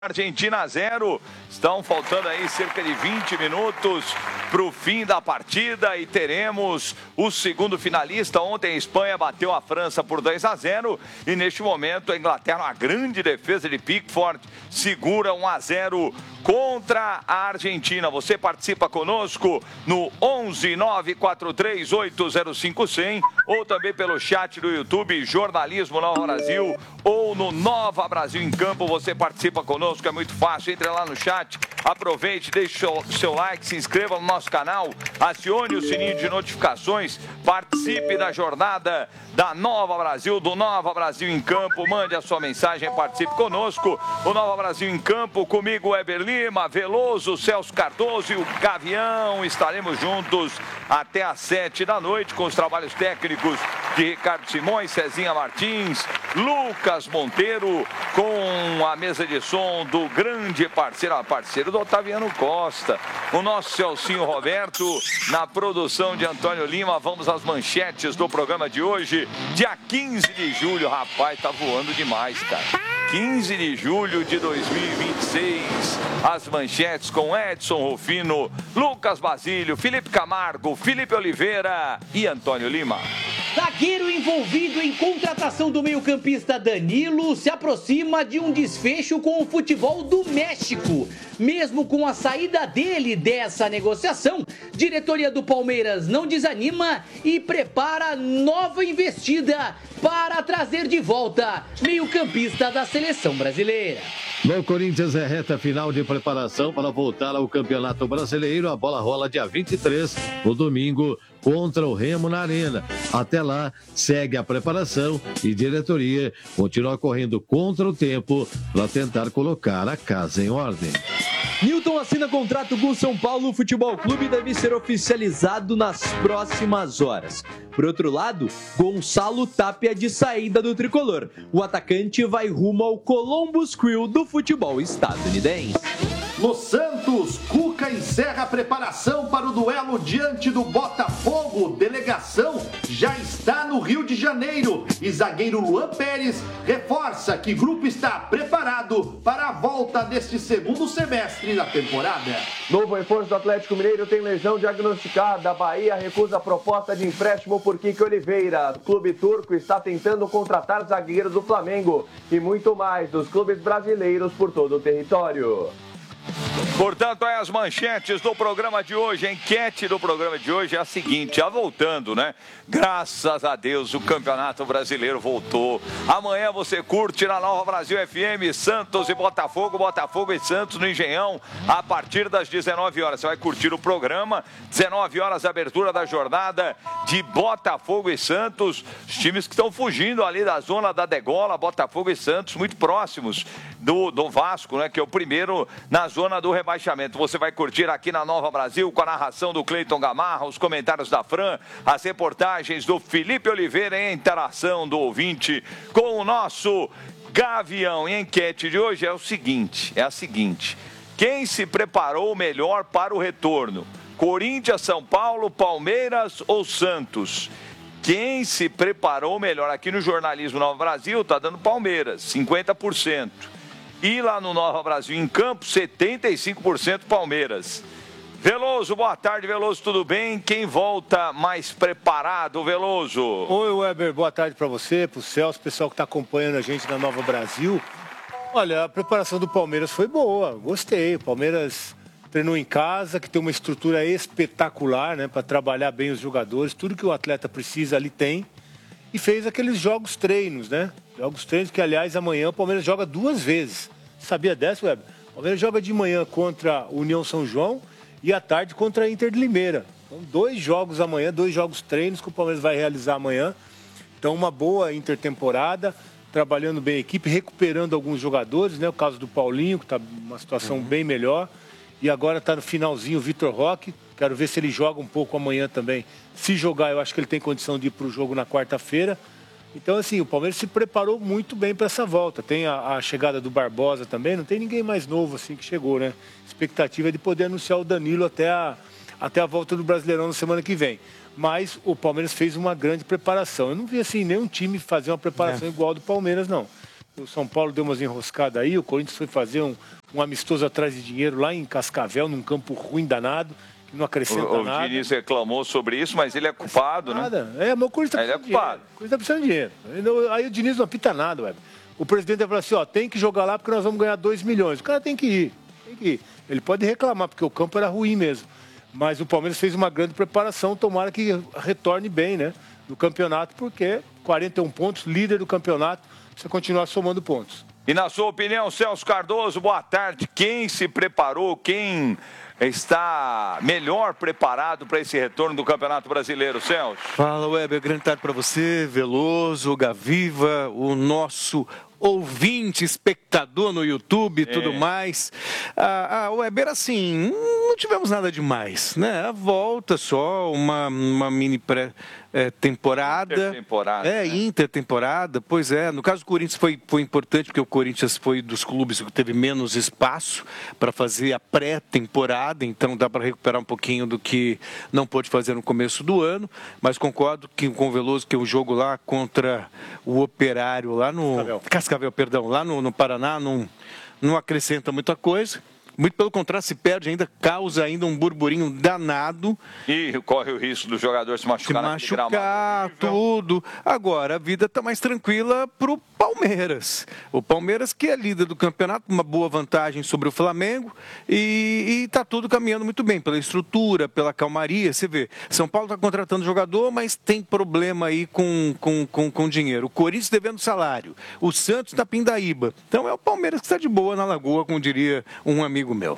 Argentina 0, estão faltando aí cerca de 20 minutos para o fim da partida e teremos o segundo finalista. Ontem a Espanha bateu a França por 2-0 e neste momento a Inglaterra, uma grande defesa de Pickford, segura 1-0 contra a Argentina. Você participa conosco no 11 943 805 100 ou também pelo chat do YouTube Jornalismo Nova Brasil ou no Nova Brasil em Campo. Você participa conosco, é muito fácil. Entre lá no chat, aproveite, deixe o seu like, se inscreva no nosso canal, acione o sininho de notificações, participe da jornada da Nova Brasil, do Nova Brasil em Campo. Mande a sua mensagem, participe conosco. O Nova Brasil em Campo, comigo, Weber Lima, Veloso, Celso Cardoso e o Gavião. Estaremos juntos até às 7 da noite com os trabalhos técnicos de Ricardo Simões, Cezinha Martins, Lucas Monteiro, com a mesa de som do grande parceiro do Otaviano Costa, o nosso Celcinho Roberto, na produção de Antônio Lima. Vamos às manchetes do programa de hoje, dia 15 de julho. Rapaz, tá voando demais, cara. 15 de julho de 2026, as manchetes com Edson Rufino, Lucas Basílio, Felipe Camargo, Felipe Oliveira e Antônio Lima. Zagueiro envolvido em contratação do meio-campista Danilo se aproxima de um desfecho com o futebol do México. Mesmo com a saída dele dessa negociação, diretoria do Palmeiras não desanima e prepara nova investida para trazer de volta meio-campista da seleção brasileira. No Corinthians é reta final de preparação para voltar ao Campeonato Brasileiro. A bola rola dia 23, no domingo, contra o Remo na Arena. Até lá, segue a preparação e diretoria continua correndo contra o tempo para tentar colocar a casa em ordem. Newton assina contrato com o São Paulo Futebol Clube e deve ser oficializado nas próximas horas. Por outro lado, Gonçalo Tapia de saída do tricolor. O atacante vai rumo ao Columbus Crew do futebol estadunidense. No Santos, Cuca encerra a preparação para o duelo diante do Botafogo. Delegação já está no Rio de Janeiro e zagueiro Luan Pérez reforça que o grupo está preparado para a volta deste segundo semestre da temporada. Novo reforço do Atlético Mineiro tem lesão diagnosticada. A Bahia recusa a proposta de empréstimo por Kike Oliveira. O clube turco está tentando contratar zagueiros do Flamengo e muito mais dos clubes brasileiros por todo o território. Portanto, as manchetes do programa de hoje, a enquete do programa de hoje é a seguinte, já voltando, né? Graças a Deus o Campeonato Brasileiro voltou. Amanhã você curte na Nova Brasil FM, Santos e Botafogo, Botafogo e Santos no Engenhão, a partir das 19 horas. Você vai curtir o programa, 19 horas, abertura da jornada de Botafogo e Santos, os times que estão fugindo ali da zona da degola, Botafogo e Santos, muito próximos do Vasco, né? Que é o primeiro na zona do rebaixamento. Você vai curtir aqui na Nova Brasil com a narração do Cleiton Gamarra, os comentários da Fran, as reportagens do Felipe Oliveira e a interação do ouvinte com o nosso Gavião. E a enquete de hoje é a seguinte: quem se preparou melhor para o retorno? Corinthians, São Paulo, Palmeiras ou Santos? Quem se preparou melhor? Aqui no Jornalismo Nova Brasil está dando Palmeiras, 50%. E lá no Nova Brasil em Campo, 75% Palmeiras. Veloso, boa tarde, Veloso, tudo bem? Quem volta mais preparado, Veloso? Oi, Weber, boa tarde para você, para o Celso, pessoal que está acompanhando a gente na Nova Brasil. Olha, a preparação do Palmeiras foi boa, gostei. O Palmeiras treinou em casa, que tem uma estrutura espetacular, né, para trabalhar bem os jogadores. Tudo que o atleta precisa ali tem. E fez aqueles jogos treinos, né? Jogos treinos que, aliás, amanhã o Palmeiras joga 2 vezes. Sabia dessa, Weber? O Palmeiras joga de manhã contra a União São João e à tarde contra a Inter de Limeira. Então, 2 jogos amanhã, 2 jogos treinos que o Palmeiras vai realizar amanhã. Então, uma boa intertemporada, trabalhando bem a equipe, recuperando alguns jogadores, né? O caso do Paulinho, que está numa situação bem melhor. E agora está no finalzinho o Vitor Roque. Quero ver se ele joga um pouco amanhã também. Se jogar, eu acho que ele tem condição de ir para o jogo na quarta-feira. Então, assim, o Palmeiras se preparou muito bem para essa volta. Tem a chegada do Barbosa também, não tem ninguém mais novo assim que chegou, né? Expectativa é de poder anunciar o Danilo até a volta do Brasileirão na semana que vem. Mas o Palmeiras fez uma grande preparação. Eu não vi, assim, nenhum time fazer uma preparação igual ao do Palmeiras, não. O São Paulo deu umas enroscadas aí, o Corinthians foi fazer um amistoso atrás de dinheiro lá em Cascavel, num campo ruim danado, que não acrescenta nada. O Diniz reclamou sobre isso, mas ele é culpado, né? Mas o Corinthians tá ele é culpado. O Corinthians tá precisando de dinheiro. Aí o Diniz não apita nada, Weber. O presidente vai falar assim, tem que jogar lá porque nós vamos ganhar 2 milhões. O cara tem que ir. Ele pode reclamar, porque o campo era ruim mesmo. Mas o Palmeiras fez uma grande preparação, tomara que retorne bem, né? No campeonato, porque 41 pontos, líder do campeonato, precisa continuar somando pontos. E na sua opinião, Celso Cardoso, boa tarde. Quem se preparou, quem está melhor preparado para esse retorno do Campeonato Brasileiro, Celso? Fala, Weber, grande tarde para você, Veloso, Gaviva, o nosso ouvinte, espectador no YouTube e tudo mais. Weber, assim, não tivemos nada demais, né? A volta só, uma mini pré-temporada. Intertemporada. Intertemporada, pois é. No caso do Corinthians foi importante, porque o Corinthians foi dos clubes que teve menos espaço para fazer a pré-temporada, então dá para recuperar um pouquinho do que não pôde fazer no começo do ano, mas concordo com o Veloso que o jogo lá contra o Operário, lá no Cascavel, lá no Paraná, não acrescenta muita coisa. Muito pelo contrário, se perde ainda, causa ainda um burburinho danado. E corre o risco do jogador se machucar, tudo. Agora, a vida está mais tranquila para o Palmeiras. O Palmeiras que é líder do campeonato, uma boa vantagem sobre o Flamengo e está tudo caminhando muito bem, pela estrutura, pela calmaria. Você vê, São Paulo está contratando jogador, mas tem problema aí com dinheiro. O Corinthians devendo salário. O Santos está Pindaíba. Então é o Palmeiras que está de boa na Lagoa, como diria um amigo meu.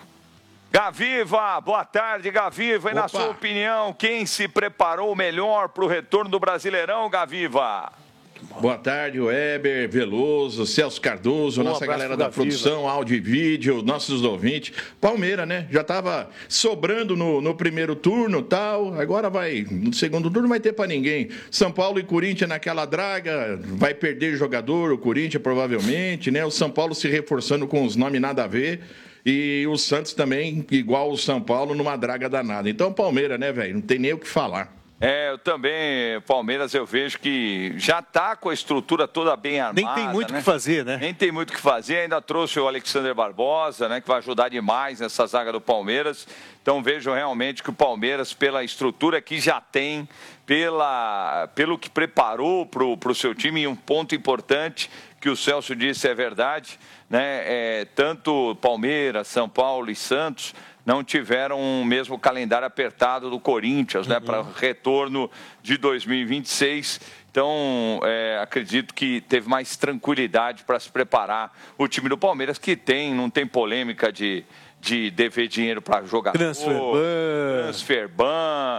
Gaviva, boa tarde, Gaviva. E na sua opinião, quem se preparou melhor para o retorno do Brasileirão, Gaviva? Boa tarde, Weber, Veloso, Celso Cardoso, nossa galera da produção, áudio e vídeo, nossos ouvintes. Palmeiras, né? Já estava sobrando no primeiro turno e tal, agora no segundo turno vai ter para ninguém. São Paulo e Corinthians naquela draga, vai perder jogador, o Corinthians provavelmente, né? O São Paulo se reforçando com os nomes nada a ver. E o Santos também, igual o São Paulo, numa draga danada. Então, Palmeiras, né, velho? Não tem nem o que falar. Eu também, Palmeiras, eu vejo que já está com a estrutura toda bem armada. Nem tem muito o que fazer, né? Nem tem muito o que fazer. Ainda trouxe o Alexander Barbosa, né, que vai ajudar demais nessa zaga do Palmeiras. Então, vejo realmente que o Palmeiras, pela estrutura que já tem, pelo que preparou para o seu time, e um ponto importante que o Celso disse é verdade, né? Tanto Palmeiras, São Paulo e Santos não tiveram o mesmo calendário apertado do Corinthians, né, para o retorno de 2026. Então, acredito que teve mais tranquilidade para se preparar o time do Palmeiras, que não tem polêmica de dever dinheiro para jogador, transfer ban,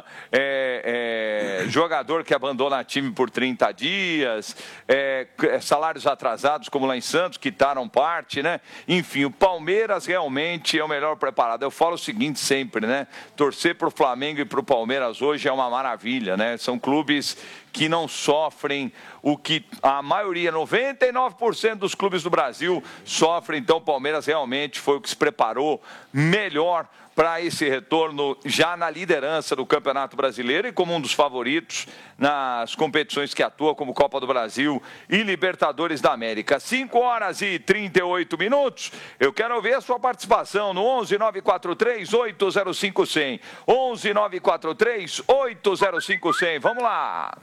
jogador que abandona time por 30 dias, salários atrasados, como lá em Santos, quitaram parte, né? Enfim, o Palmeiras realmente é o melhor preparado. Eu falo o seguinte sempre, né? Torcer para o Flamengo e para o Palmeiras hoje é uma maravilha, né? São clubes que não sofrem o que a maioria, 99% dos clubes do Brasil sofrem. Então, o Palmeiras realmente foi o que se preparou melhor para esse retorno já na liderança do Campeonato Brasileiro e como um dos favoritos nas competições que atua, como Copa do Brasil e Libertadores da América. 5h38. Eu quero ouvir a sua participação no 11-943-805-100. 11-943-805-100. Vamos lá.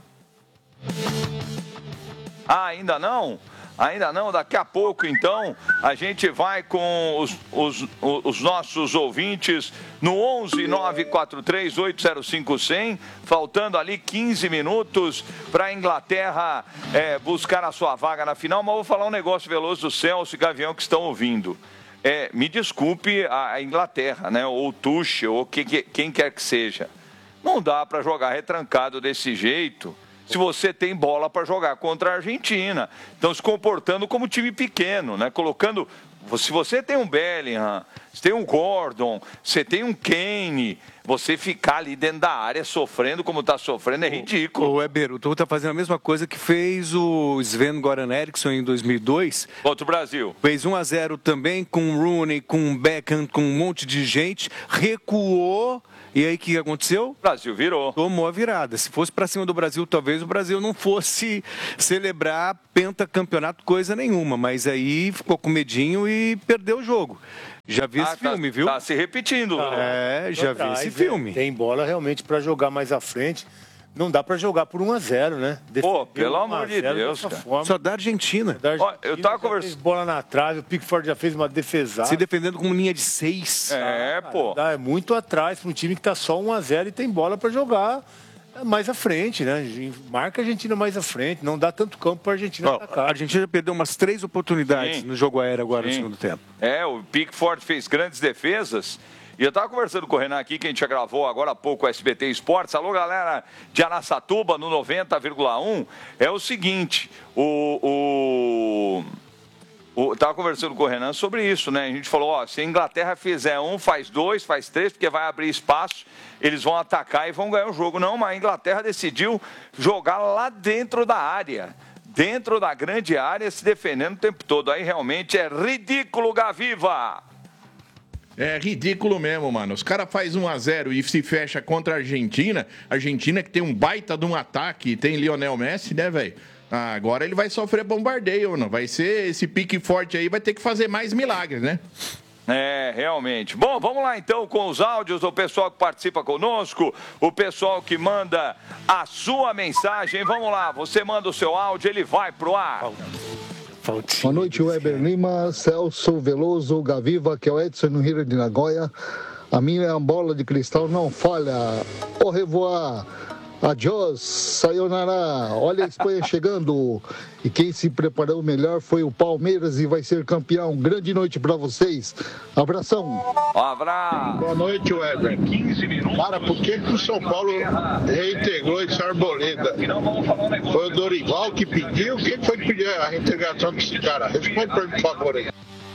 Ainda não? Ainda não, daqui a pouco então a gente vai com os nossos ouvintes no 11-943-805-100, faltando ali 15 minutos para a Inglaterra buscar a sua vaga na final. Mas vou falar um negócio, Veloso, do Celso e Gavião, que estão ouvindo. Me desculpe a Inglaterra, né, ou o Tuchel, ou quem quer que seja. Não dá para jogar retrancado desse jeito se você tem bola para jogar contra a Argentina. Então, se comportando como time pequeno, né? Colocando... Se você tem um Bellingham, você tem um Gordon, você tem um Kane, você ficar ali dentro da área sofrendo como está sofrendo é ridículo. O Weber, o Tuchel está fazendo a mesma coisa que fez o Sven-Göran Eriksson em 2002. Contra o Brasil. Fez 1-0 também com o Rooney, com o Beckham, com um monte de gente. Recuou E aí o que aconteceu? O Brasil virou. Tomou a virada. Se fosse para cima do Brasil, talvez o Brasil não fosse celebrar pentacampeonato coisa nenhuma, mas aí ficou com medinho e perdeu o jogo. Já vi esse filme, viu? Tá se repetindo. Já vi esse filme. Tem bola realmente para jogar mais à frente. Não dá para jogar por 1-0, né? Pô, pelo amor de Deus, cara. Só da Argentina. Ó, eu tava conversando. Bola na trave, o Pickford já fez uma defesa. Se defendendo com linha de 6. Pô. É muito atrás para um time que tá só 1-0 e tem bola para jogar mais à frente, né? Marca a Argentina mais à frente, não dá tanto campo para a Argentina atacar. A Argentina perdeu umas 3 oportunidades no jogo aéreo agora no segundo tempo. O Pickford fez grandes defesas. E eu estava conversando com o Renan aqui, que a gente já gravou agora há pouco o SBT Esportes. Alô, galera de Araçatuba, no 90,1. É o seguinte, estava conversando com o Renan sobre isso, né? A gente falou, ó, se a Inglaterra fizer 1, faz 2, faz 3, porque vai abrir espaço, eles vão atacar e vão ganhar o jogo. Não, mas a Inglaterra decidiu jogar lá dentro da área. Dentro da grande área, se defendendo o tempo todo. Aí realmente é ridículo, Gaviva! É ridículo mesmo, mano. Os caras fazem 1-0 e se fecha contra a Argentina. A Argentina que tem um baita de um ataque, tem Lionel Messi, né, velho? Agora ele vai sofrer bombardeio, não? Vai ser esse pique forte aí, vai ter que fazer mais milagres, né? Realmente. Bom, vamos lá então com os áudios do pessoal que participa conosco, o pessoal que manda a sua mensagem. Vamos lá, você manda o seu áudio, ele vai pro ar. Boa noite, Weber Lima, Celso Veloso, Gaviva, que é o Edson no Rio de Nagoya. A minha bola de cristal não falha. Au revoir. Adiós, sayonara. Olha a Espanha chegando. E quem se preparou melhor foi o Palmeiras e vai ser campeão. Grande noite para vocês. Abração. Abraço. Boa noite, Weber. Cara, por que o São Paulo reintegrou esse Arboleda? Foi o Dorival que pediu? Quem foi que pediu a reintegração desse cara? Responde para mim, por favor, aí.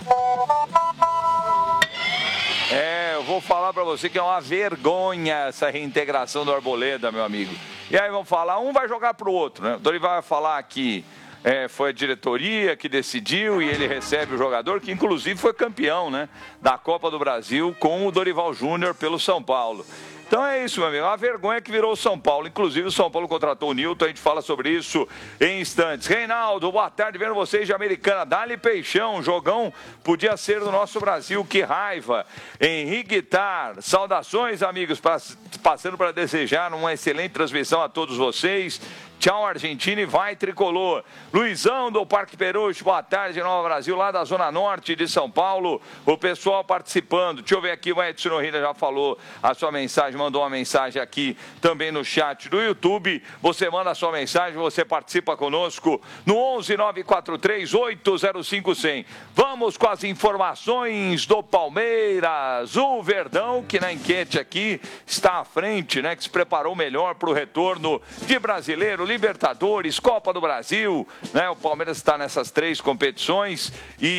Eu vou falar para você que é uma vergonha essa reintegração do Arboleda, meu amigo. E aí vamos falar, um vai jogar pro outro, né? O Dorival vai falar que foi a diretoria que decidiu e ele recebe o jogador, que inclusive foi campeão, né, da Copa do Brasil com o Dorival Júnior pelo São Paulo. Então é isso, meu amigo, é uma vergonha que virou o São Paulo. Inclusive o São Paulo contratou o Nilton, a gente fala sobre isso em instantes. Reinaldo, boa tarde, vendo vocês de Americana. Dá-lhe Peixão, jogão podia ser do nosso Brasil, que raiva. Henrique Guitar, saudações, amigos, passando para desejar uma excelente transmissão a todos vocês. Tchau, Argentina, e vai Tricolor. Luizão do Parque Peruche, boa tarde, Nova Brasil, lá da Zona Norte de São Paulo. O pessoal participando. Deixa eu ver aqui, o Edson Norrida já falou a sua mensagem, mandou uma mensagem aqui também no chat do YouTube. Você manda a sua mensagem, você participa conosco no 11 943 805 100. Vamos com as informações do Palmeiras. O Verdão, que na enquete aqui está à frente, né? Que se preparou melhor para o retorno de brasileiro, Libertadores, Copa do Brasil, né? O Palmeiras está nessas 3 competições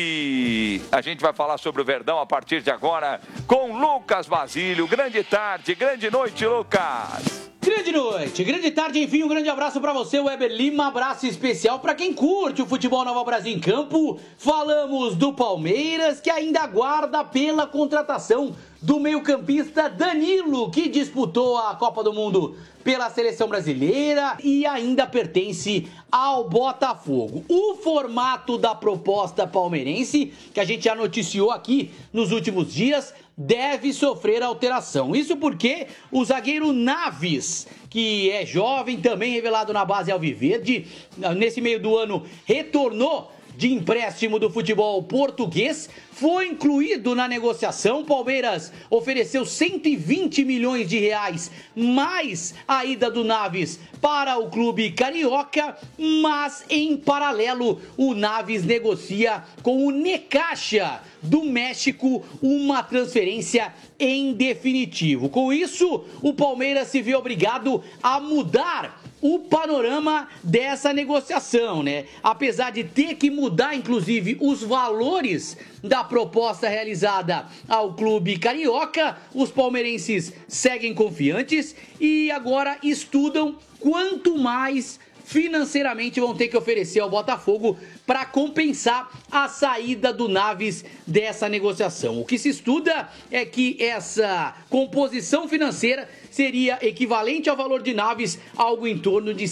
e a gente vai falar sobre o Verdão a partir de agora com Lucas Basílio. Grande tarde, grande noite, Lucas. Grande noite, grande tarde, enfim, um grande abraço pra você, Weber Lima, abraço especial pra quem curte o futebol Nova Brasil em campo. Falamos do Palmeiras, que ainda aguarda pela contratação do meio-campista Danilo, que disputou a Copa do Mundo pela seleção brasileira e ainda pertence ao Botafogo. O formato da proposta palmeirense, que a gente já noticiou aqui nos últimos dias, deve sofrer alteração. Isso porque o zagueiro Naves, que é jovem, também revelado na base alviverde, nesse meio do ano retornou de empréstimo do futebol português, foi incluído na negociação. Palmeiras ofereceu 120 milhões de reais mais a ida do Naves para o clube carioca, mas em paralelo o Naves negocia com o Necaxa do México uma transferência em definitivo. Com isso, o Palmeiras se vê obrigado a mudar o panorama dessa negociação, né? Apesar de ter que mudar, inclusive, os valores da proposta realizada ao clube carioca, os palmeirenses seguem confiantes e agora estudam quanto mais financeiramente vão ter que oferecer ao Botafogo para compensar a saída do Naves dessa negociação. O que se estuda é que essa composição financeira seria equivalente ao valor de Naves, algo em torno de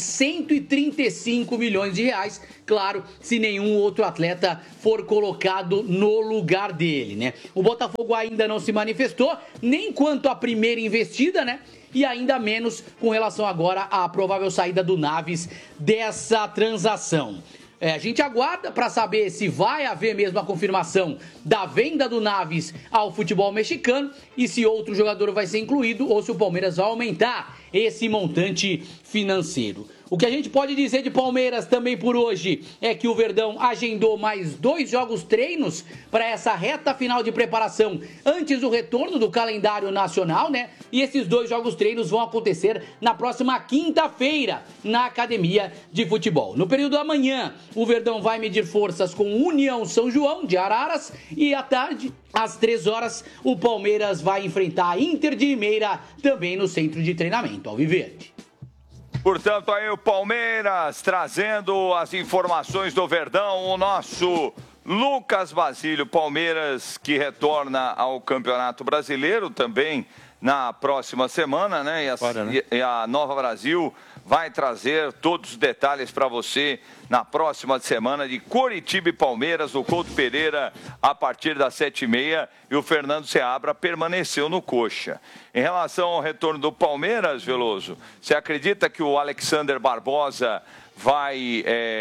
135 milhões de reais, claro, se nenhum outro atleta for colocado no lugar dele, né? O Botafogo ainda não se manifestou, nem quanto à primeira investida, né? E ainda menos com relação agora à provável saída do Naves dessa transação. A gente aguarda para saber se vai haver mesmo a confirmação da venda do Naves ao futebol mexicano e se outro jogador vai ser incluído ou se o Palmeiras vai aumentar esse montante financeiro. O que a gente pode dizer de Palmeiras também por hoje é que o Verdão agendou mais 2 jogos treinos para essa reta final de preparação antes do retorno do calendário nacional, né? E esses 2 jogos treinos vão acontecer na próxima quinta-feira na Academia de Futebol. No período da manhã, o Verdão vai medir forças com União São João de Araras e à tarde, às 3 horas, o Palmeiras vai enfrentar a Inter de Limeira também no centro de treinamento Alviverde. Portanto, aí o Palmeiras trazendo as informações do Verdão, o nosso Lucas Basílio. Palmeiras que retorna ao Campeonato Brasileiro também na próxima semana, né? E a Nova Brasil vai trazer todos os detalhes para você na próxima semana de Coritiba e Palmeiras, o Couto Pereira a partir das 7h30 e o Fernando Seabra permaneceu no coxa. Em relação ao retorno do Palmeiras, Veloso, você acredita que o Alexander Barbosa vai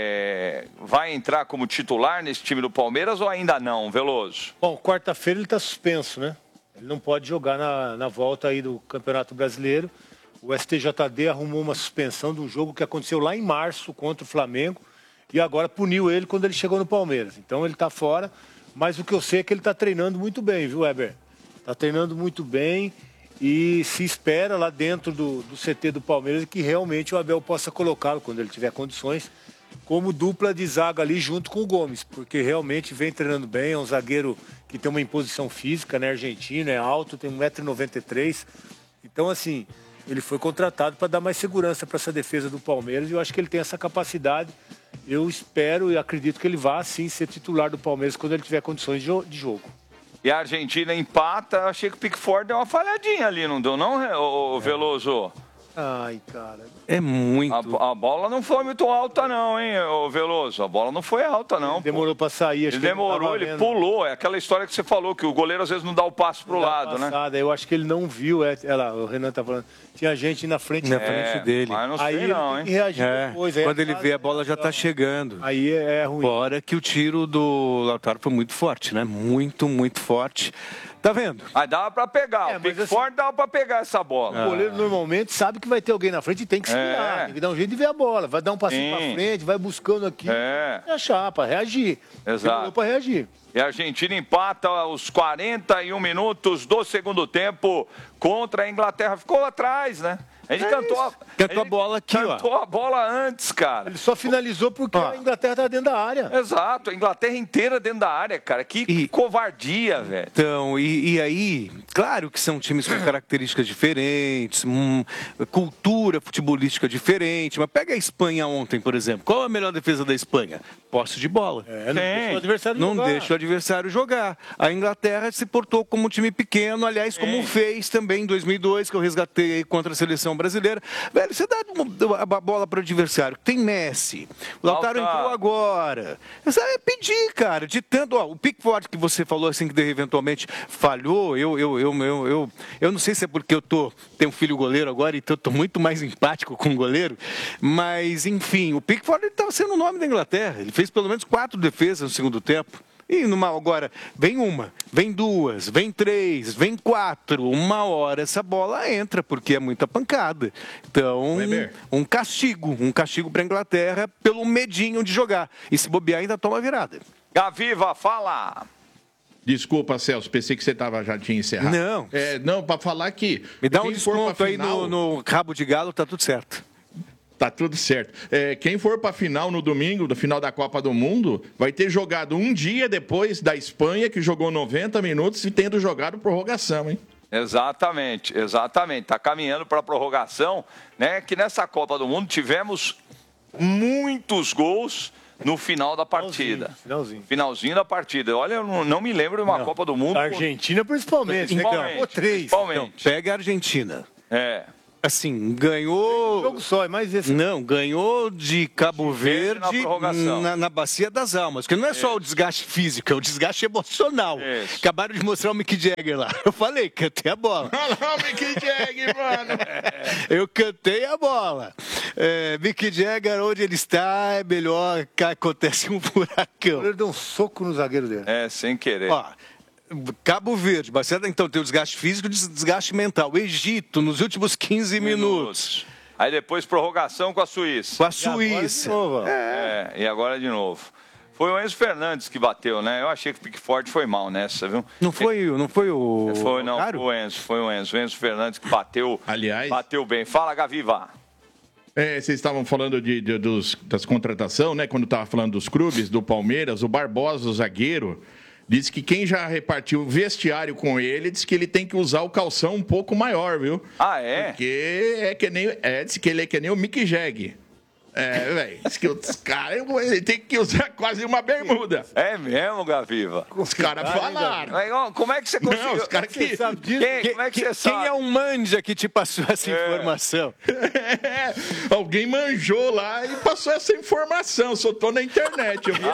entrar como titular nesse time do Palmeiras ou ainda não, Veloso? Bom, quarta-feira ele está suspenso, né? Ele não pode jogar na volta aí do Campeonato Brasileiro. O STJD arrumou uma suspensão de um jogo que aconteceu lá em março contra o Flamengo e agora puniu ele quando ele chegou no Palmeiras. Então ele está fora, mas o que eu sei é que ele está treinando muito bem, viu, Weber? Está treinando muito bem e se espera lá dentro do CT do Palmeiras que realmente o Abel possa colocá-lo, quando ele tiver condições, como dupla de zaga ali junto com o Gomes, porque realmente vem treinando bem, é um zagueiro que tem uma imposição física, né, argentino, é alto, tem 1,93 m. Então, assim, ele foi contratado para dar mais segurança para essa defesa do Palmeiras e eu acho que ele tem essa capacidade. Eu espero e acredito que ele vá, sim, ser titular do Palmeiras quando ele tiver condições de jogo. E a Argentina empata, eu achei que o Pickford deu uma falhadinha ali, não deu não, Veloso? Ai, cara. É muito. A bola não foi muito alta não, hein, Veloso? A bola não foi alta não. Ele demorou para sair. Ele demorou, ele pulou. É aquela história que você falou, que o goleiro às vezes não dá o passo pro lado, né? Eu acho que ele não viu. O Renan tá falando. Tinha gente na frente dele. Mas não sei aí não, hein? Reagir depois. Quando ele vê a bola já tá chegando. Aí é ruim. Fora que o tiro do Lautaro foi muito forte, né? Muito, muito forte. Tá vendo? Aí dava pra pegar. O Pickford dava pra pegar essa bola. O goleiro normalmente sabe que vai ter alguém na frente e tem que segurar. Tem que dar um jeito de ver a bola. Vai dar um passinho pra frente, vai buscando aqui. É a chapa, reagir. Exato. Pra reagir. E a Argentina empata aos 41 minutos do segundo tempo contra a Inglaterra. Ficou lá atrás, né? A gente cantou a bola aqui, cantou a bola antes, cara. Ele só finalizou porque a Inglaterra estava dentro da área. Exato, a Inglaterra inteira dentro da área, cara. Que covardia, velho. Então, e aí, claro que são times com características diferentes, cultura futebolística diferente, mas pega a Espanha ontem, por exemplo. Qual a melhor defesa da Espanha? Posse de bola. Não deixa o adversário jogar. A Inglaterra se portou como um time pequeno, aliás, como fez também em 2002, que eu resgatei contra a seleção brasileira. Velho, você dá a bola para o adversário. Tem Messi. O Lautaro entrou agora. Você vai pedir, cara. De tanto. O Pickford que você falou assim que eventualmente falhou. Eu não sei se é porque tenho um filho goleiro agora, então eu tô muito mais empático com o goleiro. Mas, enfim, o Pickford estava sendo o nome da Inglaterra. Ele fez pelo menos 4 defesas no segundo tempo. E agora, vem uma, vem 2, vem 3, vem 4. Uma hora essa bola entra, porque é muita pancada. Então, um castigo para a Inglaterra pelo medinho de jogar. E se bobear, ainda toma virada. Gaviva, fala! Desculpa, Celso, pensei que você já tinha encerrado. Não. Não, para falar que... Me dá um desconto aí no rabo de galo, tá tudo certo. Tá tudo certo. Quem for para a final no domingo, da final da Copa do Mundo, vai ter jogado um dia depois da Espanha, que jogou 90 minutos e tendo jogado prorrogação, hein? Exatamente. Tá caminhando para a prorrogação, né? Que nessa Copa do Mundo tivemos muitos gols, no final da partida. Finalzinho da partida. Olha, eu não me lembro de uma Copa do Mundo. A Argentina, principalmente. Então, pega a Argentina. Assim, ganhou... jogo só, é mais esse. Não, ganhou de Cabo Verde na Bacia das Almas. Porque não é só o desgaste físico, é o desgaste emocional. Acabaram de mostrar o Mick Jagger lá. Eu falei, cantei a bola. Olha lá o Mick Jagger, mano. Eu cantei a bola. Mick Jagger, onde ele está, é melhor que acontece um furacão. Ele deu um soco no zagueiro dele. Sem querer. Ó, Cabo Verde, então tem o desgaste físico e o desgaste mental. O Egito, nos últimos 15 minutos. Aí depois prorrogação com a Suíça. Com a Suíça. E agora de novo. Foi o Enzo Fernandes que bateu, né? Eu achei que o Pickford foi mal nessa, viu? Não foi o... Foi o Enzo. O Enzo Fernandes que bateu. Aliás... Bateu bem. Fala, Gaviva. Vocês estavam falando das contratações, né? Quando estava falando dos clubes, do Palmeiras, o Barbosa, o zagueiro... Disse que quem já repartiu vestiário com ele, disse que ele tem que usar o calção um pouco maior, viu? Ah, é? Porque disse que ele é que nem o Mick Jagger. Velho. Diz que os caras, ele tem que usar quase uma bermuda. É mesmo, Gaviva? Os caras falaram. Como é que você conseguiu? Não, os caras que... Como é que você sabe? Quem é um manja que te passou essa informação? Alguém manjou lá e passou essa informação. Soltou na internet, eu vi.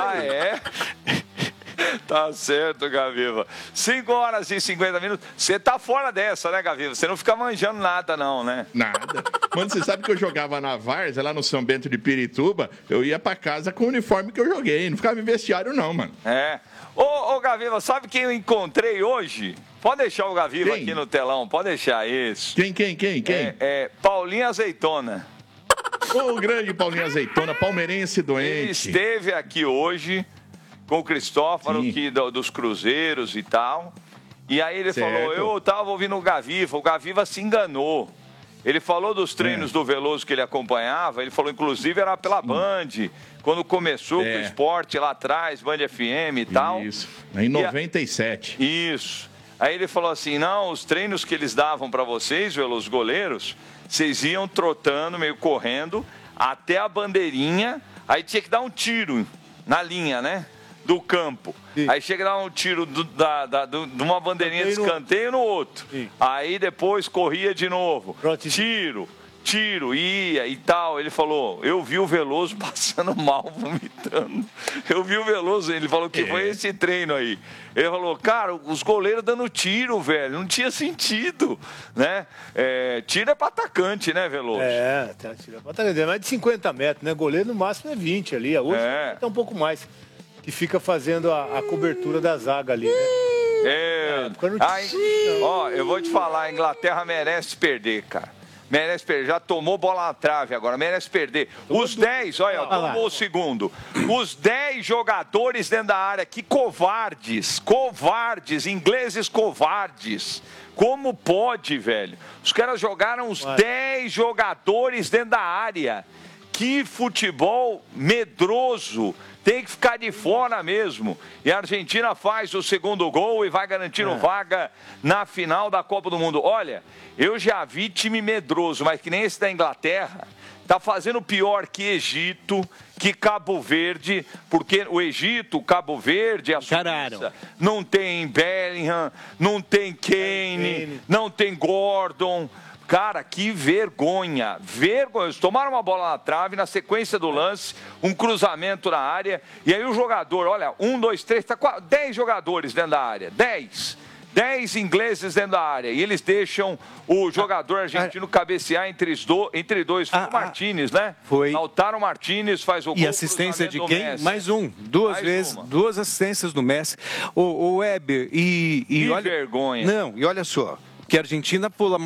Tá certo, Gaviva. 5 horas e 50 minutos. Você tá fora dessa, né, Gaviva? Você não fica manjando nada, não, né? Nada. Mano, você sabe que eu jogava na Várzea, lá no São Bento de Pirituba, eu ia pra casa com o uniforme que eu joguei. Não ficava em vestiário, não, mano. Ô, Gaviva, sabe quem eu encontrei hoje? Pode deixar o Gaviva aqui no telão, pode deixar isso. Quem? Paulinho Azeitona. O grande Paulinho Azeitona, palmeirense doente. Ele esteve aqui hoje... com o Cristófaro, dos Cruzeiros e tal. E aí ele falou, eu estava ouvindo o Gaviva se enganou. Ele falou dos treinos do Veloso que ele acompanhava, ele falou, inclusive, era pela Band, quando começou com o esporte lá atrás, Band FM e tal. Isso, em 97. Isso. Aí ele falou assim, não, os treinos que eles davam para vocês, os goleiros, vocês iam trotando, meio correndo, até a bandeirinha, aí tinha que dar um tiro na linha, né? Do campo. Aí chega a dar um tiro de uma bandeirinha de escanteio no outro. Aí depois corria de novo. Tiro, ia e tal. Ele falou, eu vi o Veloso passando mal, vomitando. Eu vi o Veloso, ele falou que foi esse treino aí. Ele falou, cara, os goleiros dando tiro, velho, não tinha sentido, né? Tiro é pra atacante, né, Veloso? Tiro é pra atacante. É mais de 50 metros, né? Goleiro no máximo é 20 ali. Hoje tá um pouco mais. Que fica fazendo a cobertura da zaga ali, né? Eu vou te falar, a Inglaterra merece perder, cara. Merece perder. Já tomou bola na trave agora, merece perder. Os 10, tomou o segundo. Os 10 jogadores dentro da área, que covardes, ingleses covardes. Como pode, velho? Os caras jogaram os 10 jogadores dentro da área. Que futebol medroso. Tem que ficar de fora mesmo. E a Argentina faz o segundo gol e vai garantindo vaga na final da Copa do Mundo. Olha, eu já vi time medroso, mas que nem esse da Inglaterra. Tá fazendo pior que Egito, que Cabo Verde, porque o Egito, Cabo Verde, a Suíça, não tem Bellingham, não tem Kane, não tem Gordon. Cara, que vergonha, vergonhoso. Tomaram uma bola na trave, na sequência do lance, um cruzamento na área, e aí o jogador, olha, 1, 2, 3, tá 10 jogadores dentro da área, 10 ingleses dentro da área, e eles deixam o jogador argentino cabecear entre dois, foi o Martínez, né? Foi. Lautaro Martínez faz o gol. E assistência de quem? Mais um, duas assistências do Messi. O Weber, que olha, vergonha. Não, e olha só, que a Argentina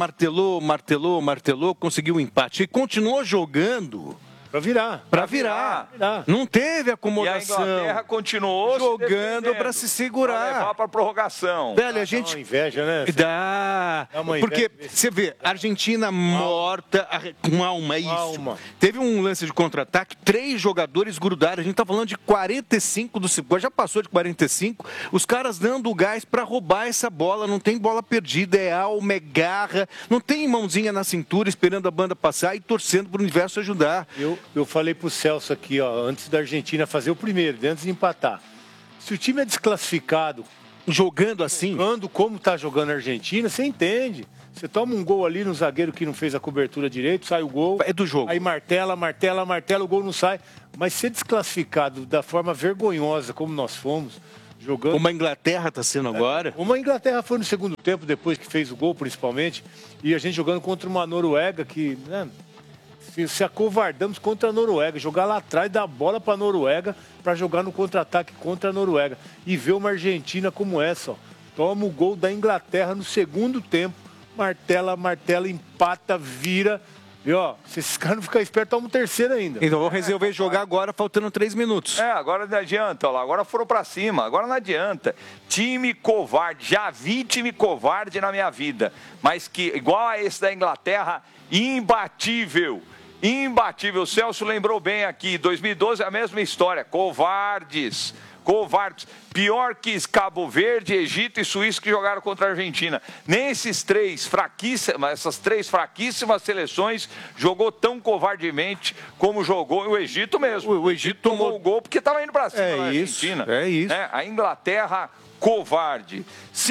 martelou, conseguiu um empate e continuou jogando Para virar. Não teve acomodação. E a Inglaterra continuou jogando para se segurar. Para levar para prorrogação. Velho, a gente... Dá uma inveja, né? Dá. Porque você vê, a Argentina morta, com alma, é isso. Teve um lance de contra-ataque, 3 jogadores grudaram. A gente tá falando de 45 do segundo. Já passou de 45. Os caras dando o gás para roubar essa bola. Não tem bola perdida, é alma, é garra. Não tem mãozinha na cintura esperando a banda passar e torcendo pro universo ajudar. Eu falei pro Celso aqui, ó, antes da Argentina fazer o primeiro, antes de empatar. Se o time é desclassificado, jogando assim, jogando como tá jogando a Argentina, você entende. Você toma um gol ali no zagueiro que não fez a cobertura direito, sai o gol. É do jogo. Aí martela, o gol não sai. Mas ser desclassificado da forma vergonhosa como nós fomos, jogando... Como a Inglaterra está sendo agora. Como a Inglaterra foi no segundo tempo, depois que fez o gol, principalmente. E a gente jogando contra uma Noruega que... Né, se acovardamos contra a Noruega. Jogar lá atrás, dar a bola para a Noruega para jogar no contra-ataque contra a Noruega. E ver uma Argentina como essa, ó. Toma o gol da Inglaterra no segundo tempo. Martela, empata, vira. E ó, se esses caras não ficarem espertos, toma o terceiro ainda. Então vou resolver jogar agora, faltando 3 minutos. Agora não adianta, ó, agora foram pra cima, agora não adianta. Time covarde, já vi time covarde na minha vida, mas que igual a esse da Inglaterra, imbatível. Imbatível. O Celso lembrou bem aqui, 2012 é a mesma história, covardes. Pior que Cabo Verde, Egito e Suíça que jogaram contra a Argentina. Nem essas três fraquíssimas seleções jogou tão covardemente como jogou o Egito mesmo. O Egito tomou o gol porque estava indo para cima da Argentina. É isso. A Inglaterra covarde.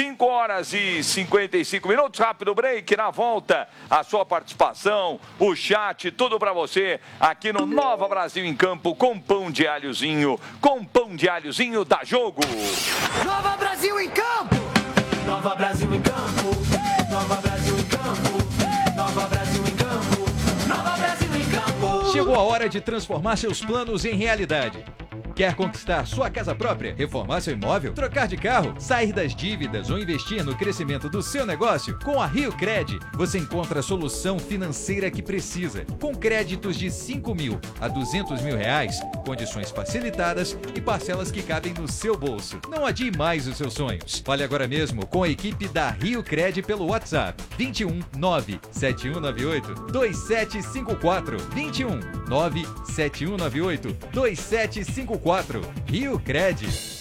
5h55, rápido break, na volta, a sua participação, o chat, tudo pra você, aqui no Nova Brasil em Campo, com pão de alhozinho da Jogo. Nova Brasil em Campo! Nova Brasil em Campo! Nova Brasil em Campo! Nova Brasil em Campo! Nova Brasil em Campo! Chegou a hora de transformar seus planos em realidade. Quer conquistar sua casa própria, reformar seu imóvel, trocar de carro, sair das dívidas ou investir no crescimento do seu negócio? Com a RioCred, você encontra a solução financeira que precisa. Com créditos de 5 mil a 200 mil reais, condições facilitadas e parcelas que cabem no seu bolso. Não adie mais os seus sonhos. Fale agora mesmo com a equipe da RioCred pelo WhatsApp 21 97198 2754 21 97198 2754. RioCred.